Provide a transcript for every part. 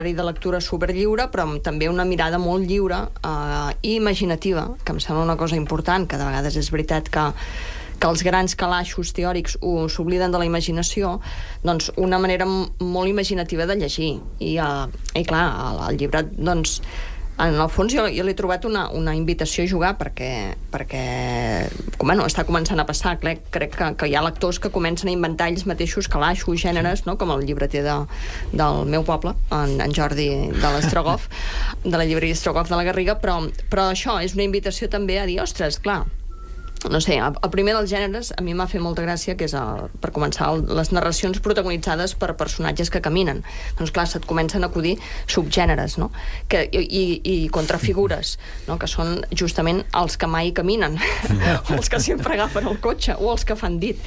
horari de lectura superlliure, però també una mirada molt lliure i imaginativa, que em sembla una cosa important, que de vegades és veritat que els grans calaixos teòrics s'obliden de la imaginació, doncs una manera molt imaginativa de llegir. I clar, el llibre, doncs, en el fons jo l'he trobat una invitació a jugar perquè bueno, està començant a passar. Crec que hi ha lectors que comencen a inventar ells mateixos calaixos, gèneres, no? Com el llibreter del meu poble, en Jordi de l'Estrogoff, de la llibreria Estrogoff de la Garriga, però això és una invitació també a dir, ostres, clar, no sé, el primer dels gèneres a mi m'ha fet molta gràcia, que és, per començar, les narracions protagonitzades per personatges que caminen. Doncs clar, se't comencen a acudir subgèneres, no? I contrafigures, no? Que són justament els que mai caminen, o els que sempre agafen el cotxe, o els que fan dit.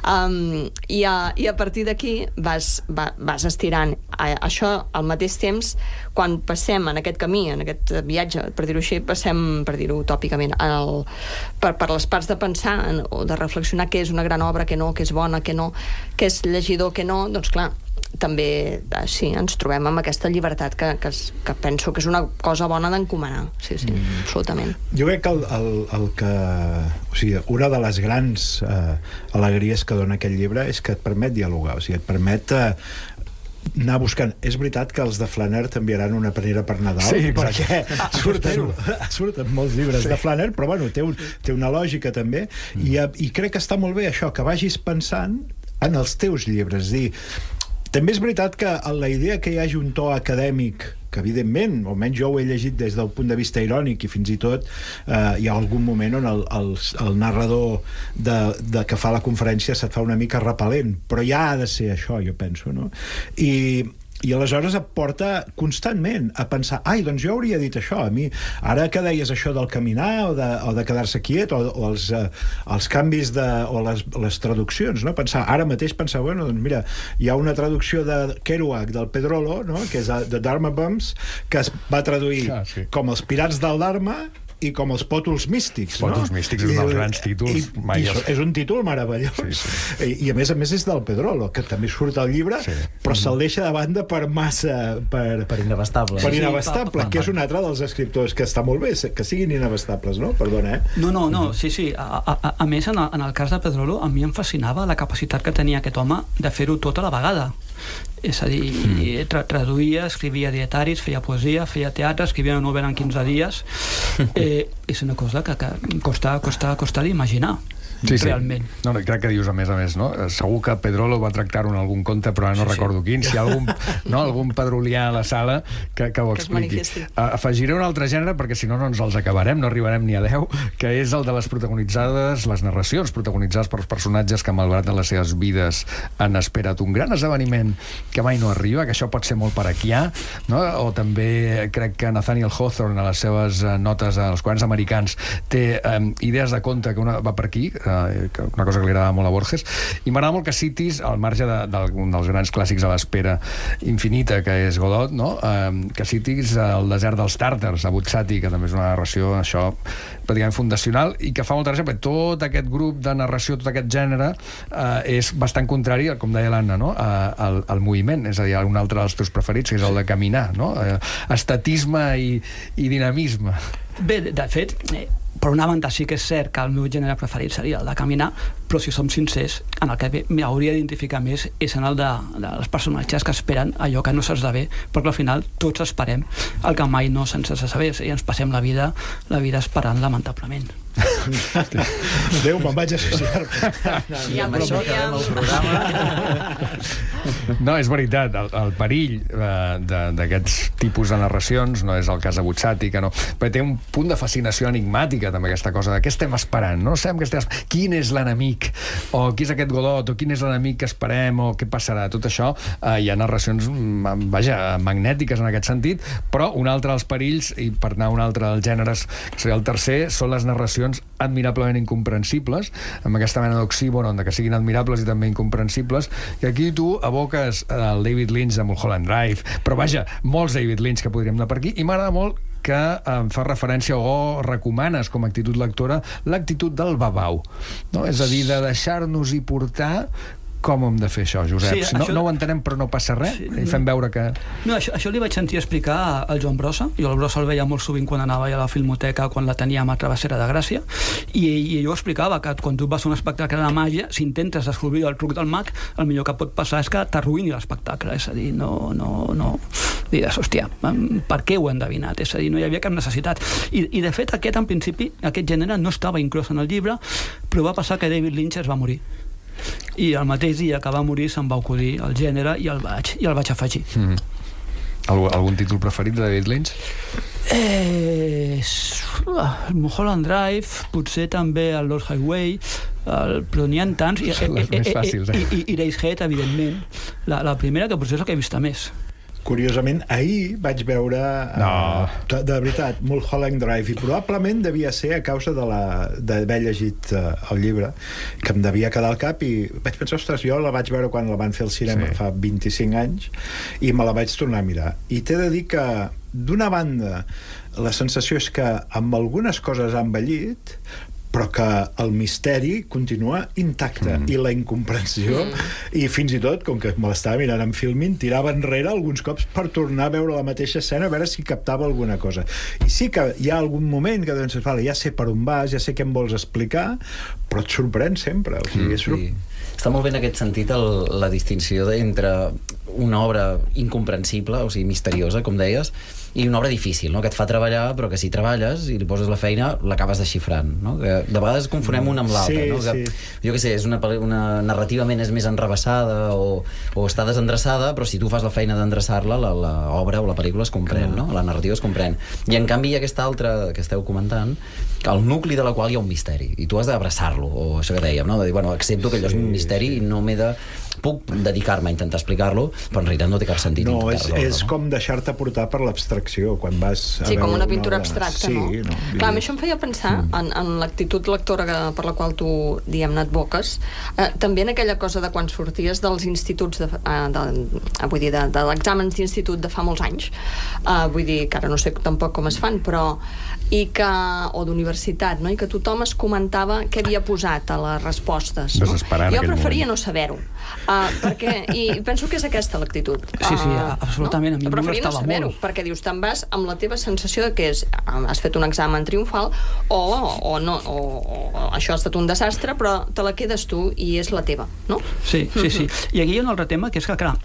I a partir d'aquí vas estirant. Això, al mateix temps, quan passem en aquest camí, en aquest viatge, per dir-ho així, passem, per dir-ho utòpicament, per les parts de pensar o de reflexionar què és una gran obra, què no, què és bona, què no, què és llegidor, què no, doncs clar, també sí, ens trobem amb aquesta llibertat que penso que és una cosa bona d'encomanar. Sí, absolutament. Jo crec que el que... O sigui, una de les grans alegries que dona aquest llibre és que et permet dialogar, o sigui, et permet anar buscant. És veritat que els de Flaner t'enviaran una panera per Nadal, sí, perquè surten molts llibres de Flaner, però bueno, té una lògica també, i crec que està molt bé això, que vagis pensant en els teus llibres. També és veritat que la idea que hi hagi un to acadèmic, que evidentment, almenys jo ho he llegit des del punt de vista irònic, i fins i tot hi ha algun moment on el narrador que fa la conferència se't fa una mica repel·lent, però ja ha de ser això, jo penso, no? I aleshores et porta constantment a pensar, doncs jo hauria dit això, a mi, ara que deies això del caminar o de quedar-se quiet, o els canvis o les traduccions, no? Ara mateix pensar, bueno, doncs mira, hi ha una traducció de Kerouac, del Pedrolo, no? Que és The Dharma Bums, que es va traduir com els pirats del Dharma i com els pòtols místics, no? Els pòtols místics és un dels grans títols. És un títol meravellós. I a més és del Pedrolo, que també surt al llibre, però se'l deixa de banda per massa... Per inabastable. Per inabastable, que és un altre dels escriptors que està molt bé, que siguin inabastables, no? Perdona, No, sí. A més, en el cas de Pedrolo, a mi em fascinava la capacitat que tenia aquest home de fer-ho tot a la vegada. És a dir, traduïa, escrivia dietaris, feia poesia, feia teatre, escrivia una novel·la en 15 dies. És una cosa que costa d'imaginar. Realment. No, crec que dius a més, no? Segur que Pedrolo va tractar-ho en algun conte, però ara no recordo quin. Si hi ha algun pedrolià a la sala que ho expliqui. Afegiré un altre gènere, perquè si no ens els acabarem, no arribarem ni a 10, que és el de les protagonitzades, les narracions protagonitzades per personatges que, malgrat en les seves vides, han esperat un gran esdeveniment que mai no arriba, que això pot ser molt paraquià, no? O també crec que Nathaniel Hawthorne, a les seves notes als quaderns americans, té idees de conte que una va per aquí, una cosa que li agradava molt a Borges, i m'agrada molt que citis, al marge d'un dels grans clàssics a l'espera infinita, que és Godot, no? Que citis El desert dels tàrtars, de Buzzati, que també és una narració, això, pràcticament fundacional, i que fa molta gràcia, perquè tot aquest grup de narració, tot aquest gènere, és bastant contrari, com deia l'Anna, no? Al moviment, és a dir, un altre dels teus preferits, que és el de caminar, no? Estatisme i dinamisme. Bé, de fet, per una banda sí que és cert que el meu gènere preferit seria el de caminar, però si som sincers, en el que m'hauria d'identificar més és en el dels personatges que esperen allò que no s'esdevé, perquè al final tots esperem el que mai no se'ns esdevé, i ens passem la vida esperant, lamentablement. Déu, me'n vaig associar. I amb això acabem el programa. No, és veritat, el perill d'aquests tipus de narracions, no és el cas de Buzzati, que no, però té un punt de fascinació enigmàtica, també, aquesta cosa de què estem esperant, no sabem què estem esperant, quin és l'enemic, o qui és aquest Godot, o quin és l'enemic que esperem, o què passarà, tot això. Hi ha narracions, magnètiques en aquest sentit, però un altre dels perills, i per anar a un altre dels gèneres, que seria el tercer, són les narracions admirablement incomprensibles, amb aquesta mena d'oxímoron, que siguin admirables i també incomprensibles, que aquí tu aboques el David Lynch de Mulholland Drive, però vaja, molts David Lynch que podríem anar per aquí, i m'agrada molt que fa referència o recomanes com a actitud lectora l'actitud del babau, no? És a dir, de deixar-nos-hi portar com hem de fer això, Josep? Sí, no ho entenem, però no passa res? I fem veure que... No, això li vaig sentir explicar al Joan Brossa. Jo el Brossa el veia molt sovint quan anava a la Filmoteca, quan la teníem a Travessera de Gràcia, i ell ho explicava, que quan tu vas a un espectacle de màgia, si intentes descobrir el truc del mag, el millor que pot passar és que t'arruïni l'espectacle. És a dir, no... Digues, hòstia, per què ho he endevinat? És a dir, no hi havia cap necessitat. I de fet, en principi, aquest gènere no estava inclòs en el llibre, però va passar que David Lynch es va morir. I el mateix dia que va morir se'm va acudir el gènere i el vaig afegir. Algun títol preferit de David Lynch? Mulholland Drive, potser també el Lost Highway, però n'hi ha tants. Són les més fàcils. I Eraserhead, evidentment. La primera, que potser és la que he vist més. Curiosament, ahir vaig veure de veritat, Mulholland Drive, i probablement devia ser a causa d'haver llegit el llibre, que em devia quedar al cap, i vaig pensar, ostres, jo la vaig veure quan la van fer al cinema fa 25 anys, i me la vaig tornar a mirar. I t'he de dir que, d'una banda, la sensació és que amb algunes coses ha envellit, però que el misteri continua intacte, i la incomprensió, i fins i tot, com que me l'estava mirant en Filmin, tirava enrere alguns cops per tornar a veure la mateixa escena, a veure si captava alguna cosa. I sí que hi ha algun moment que doncs, vale, ja sé per on vas, ja sé què em vols explicar, però et sorprèn sempre. O sigui, Està molt bé en aquest sentit la distinció entre una obra incomprensible, o sigui, misteriosa, com deies, i una obra difícil, no? Que et fa treballar, però que si treballes i li poses la feina, l'acabes desxifrant, no? Que de vegades confonem una amb l'altra, no? Que, jo què sé, és una narrativament és més enrevessada o està desendreçada, però si tu fas la feina d'endreçar-la, l'obra o la pel·lícula es comprèn, no? La narrativa es comprèn. I en canvi hi ha aquesta altra que esteu comentant, el nucli de la qual hi ha un misteri, i tu has d'abraçar-lo, o això que dèiem, no? De dir, bueno, accepto que allò és un misteri i no m'he de... Puc dedicar-me a intentar explicar-lo, però en realitat no té cap sentit. No, és com deixar-te portar per l'abstracció quan vas a veure com una pintura obra abstracta, no? Clar, a mi això em feia pensar en l'actitud lectora per la qual tu, diguem-ne, advoques, també en aquella cosa de quan sorties dels instituts, vull dir, de l'exàmens d'institut de fa molts anys, vull dir, que ara no sé tampoc com es fan, però o d'universitat, no? I que tothom es comentava què havia posat a les respostes, no? Jo preferia no saber-ho, i penso que és aquesta l'actitud. Sí, absolutament, a mi preferia no saber-ho, perquè dius, te'n vas amb la teva sensació de que has fet un examen triomfal o no, o això ha estat un desastre, però te la quedes tu i és la teva, no? Sí. I aquí hi ha un altre tema, que és que, clar,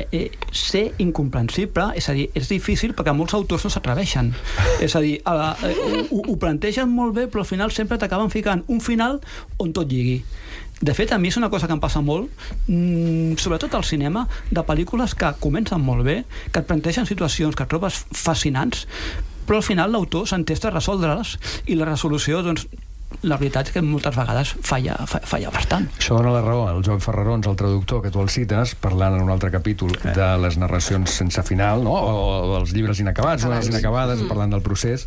ser incomprensible, és a dir, és difícil perquè molts autors no s'atreveixen. És a dir, ho plantegen molt bé, però al final sempre t'acaben ficant un final on tot lligui. De fet, a mi és una cosa que em passa molt, sobretot al cinema, de pel·lícules que comencen molt bé, que et plantegen situacions que et trobes fascinants, però al final l'autor s'entesta a resoldre-les, i la resolució, doncs, la veritat és que moltes vegades falla bastant. Això dona la raó al Joan Ferrarons, el traductor, que tu el cites, parlant en un altre capítol de les narracions sense final, no? O dels llibres inacabats, novel·les inacabades, parlant del procés,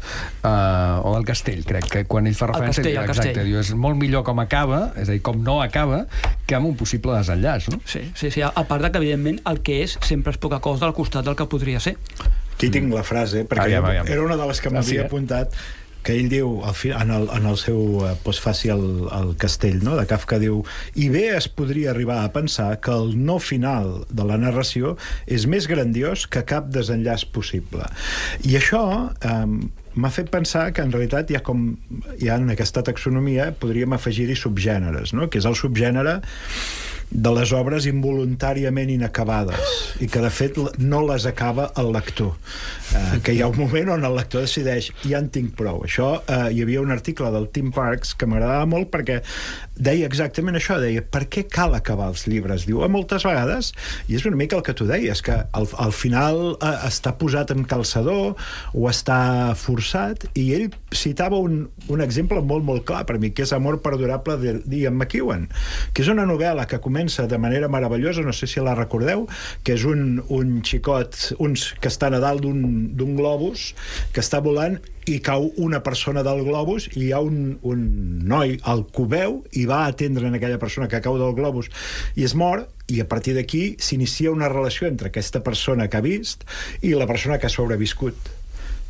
o del castell, crec, que quan ell fa referència... El castell. Diu, és molt millor com acaba, és a dir, com no acaba, que amb un possible desenllaç, no? Sí, a part de que, evidentment, el que és sempre és poca cosa al costat del que podria ser. Aquí tinc la frase, perquè era una de les que m'havia apuntat, que ell diu en el seu postfaci al castell, no? De Kafka, diu: i bé es podria arribar a pensar que el no final de la narració és més grandiós que cap desenllaç possible. I això m'ha fet pensar que en realitat hi ha en aquesta taxonomia, podríem afegir-hi subgèneres, no? Que és el subgènere de les obres involuntàriament inacabades i que de fet no les acaba el lector, que hi ha un moment on el lector decideix, ja en tinc prou. Això, hi havia un article del Tim Parks que m'agradava molt perquè deia exactament això, deia, per què cal acabar els llibres? Diu, moltes vegades, i és una mica el que tu deies, que al final està posat en calçador o està forçat, i ell citava un exemple molt clar per mi, que és Amor perdurable d'Ian McEwan, que és una novel·la que comença de manera meravellosa, no sé si la recordeu, que és un xicot que estan a dalt d'un globus que està volant i cau una persona del globus i hi ha un noi al que veu i va atendre en aquella persona que cau del globus i es mor, i a partir d'aquí s'inicia una relació entre aquesta persona que ha vist i la persona que ha sobreviscut.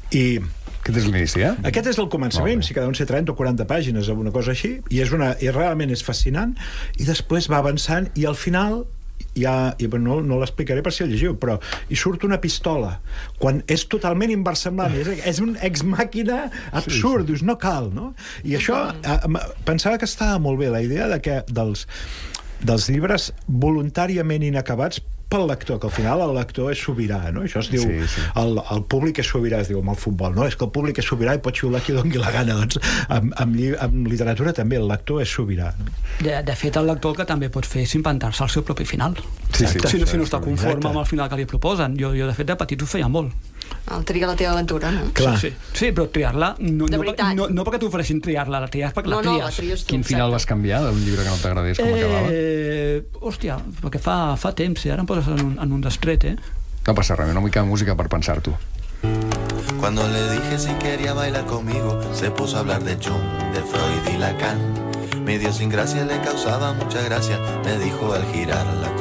I aquest és l'inici, eh? aquest és el començament, si cada un sé 30 o 40 pàgines o una cosa així, i realment és fascinant, i després va avançant, i al final no l'explicaré per si el llegiu, però hi surt una pistola quan és totalment inversemblant, és un ex-màquina absurd, dius, no cal, no? I això pensava que estava molt bé la idea de que dels llibres voluntàriament inacabats pel lector, que al final el lector és sobirà, no? Això es diu, el públic és sobirà, es diu amb el futbol, no? És que el públic és sobirà i pot xiular qui doni la gana, doncs amb literatura també el lector és sobirà, no? De fet, el lector el que també pot fer és inventar-se el seu propi final. Sí, si no està conforme amb el final que li proposen. Jo de fet, de petit ho feia molt. El triar la teva aventura, no? Sí, però triar-la no perquè t'ofereixin triar-la, la triar perquè la tries. La tries tu. Quin final vas canviar d'un llibre que no t'agradés, com acabava? Hòstia, perquè fa temps, ara em poses en un destret, No passa res, una mica de música per pensar-t'ho. Cuando le dije si quería bailar conmigo, se puso a hablar de Jung, de Freud y Lacan. Mi idiosincrasia le causaba mucha gracia, me dijo al girar la